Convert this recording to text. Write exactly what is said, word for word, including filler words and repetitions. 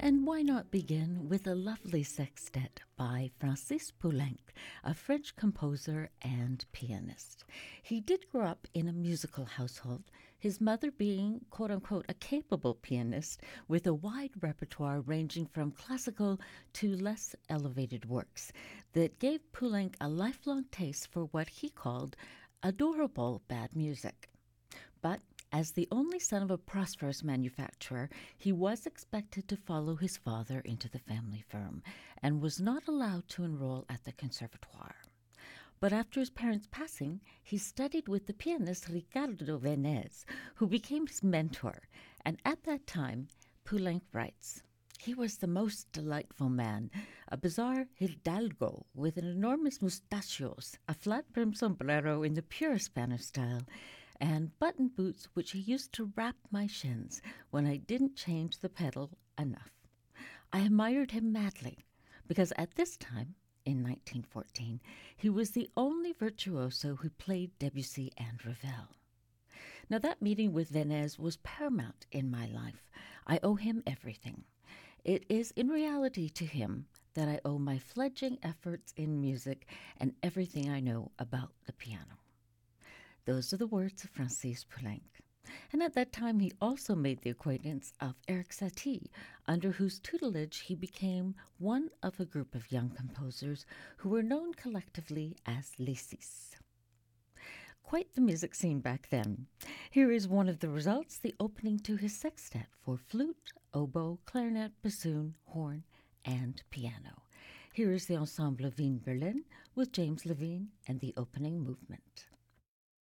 And why not begin with a lovely sextet by Francis Poulenc, a French composer and pianist. He did grow up in a musical household, his mother being, quote unquote, a capable pianist with a wide repertoire ranging from classical to less elevated works that gave Poulenc a lifelong taste for what he called adorable bad music. But as the only son of a prosperous manufacturer, he was expected to follow his father into the family firm and was not allowed to enroll at the conservatoire. But after his parents' passing, he studied with the pianist Ricardo Venez, who became his mentor. And at that time, Poulenc writes, "He was the most delightful man, a bizarre hidalgo with an enormous mustachios, a flat-brimmed sombrero in the pure Spanish style, and button boots which he used to rap my shins when I didn't change the pedal enough. I admired him madly, because at this time, in nineteen fourteen, he was the only virtuoso who played Debussy and Ravel." Now that meeting with Venez was paramount in my life. I owe him everything. It is in reality to him that I owe my fledgling efforts in music and everything I know about the piano. Those are the words of Francis Poulenc. And at that time, he also made the acquaintance of Erik Satie, under whose tutelage he became one of a group of young composers who were known collectively as Les Six. Quite the music scene back then. Here is one of the results, the opening to his sextet for flute, oboe, clarinet, bassoon, horn, and piano. Here is the Ensemble Wien Berlin with James Levine and the opening movement.